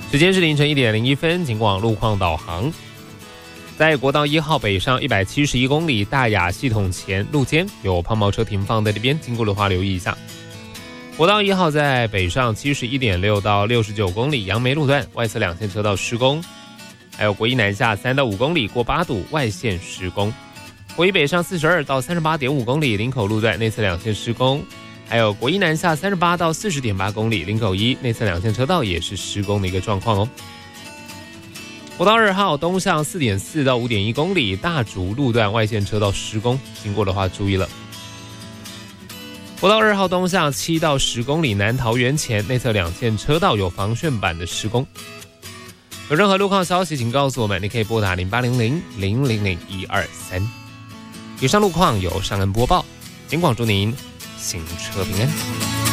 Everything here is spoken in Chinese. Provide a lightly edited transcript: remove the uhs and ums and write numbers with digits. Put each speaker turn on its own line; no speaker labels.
时间是凌晨1点01分，警广路况导航。在国道1号北上171公里大雅系统前路肩有胖猫车停放在这边，经过的话留意一下。国道1号在北上71.6到69公里杨梅路段外侧2线车道施工，还有国一南下3到5公里过八堵外线施工，国一北上42到38.5公里林口路段内侧2线施工，还有国一南下38到40.8公里林口一内侧2线车道也是施工的一个状况哦。国道2号东向4.4到5.1公里大竹路段外线车道施工，经过的话注意了。国道2号东向7到10公里南桃园前内侧2线车道有防眩板的施工。有任何路况消息请告诉我们，你可以拨打0800-000-123。以上路况由尚恩播报，警广祝您行车平安。